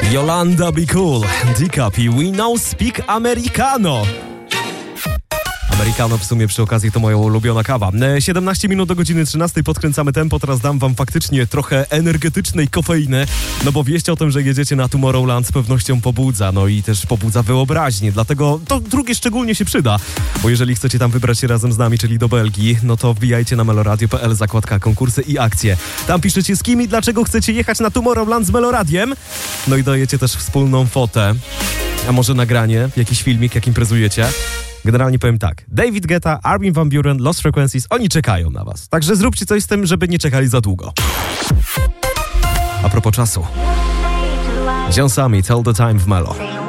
Yolanda Be Cool, D-Cup i We Know Speak Americano. Americano w sumie przy okazji to moja ulubiona kawa. 17 minut do godziny 13, podkręcamy tempo, teraz dam wam faktycznie trochę energetycznej kofeiny, no bo wieść o tym, że jedziecie na Tomorrowland z pewnością pobudza, no i też pobudza wyobraźnię, dlatego to drugie szczególnie się przyda, bo jeżeli chcecie tam wybrać się razem z nami, czyli do Belgii, no to wbijajcie na meloradio.pl, zakładka konkursy i akcje. Tam piszecie z kim i dlaczego chcecie jechać na Tomorrowland z Meloradiem, no i dajecie też wspólną fotę, a może nagranie, jakiś filmik, jak imprezujecie. Generalnie powiem tak, David Guetta, Armin van Buuren, Lost Frequencies, oni czekają na was. Także zróbcie coś z tym, żeby nie czekali za długo. A propos czasu. John Summit, All the Time w Melo.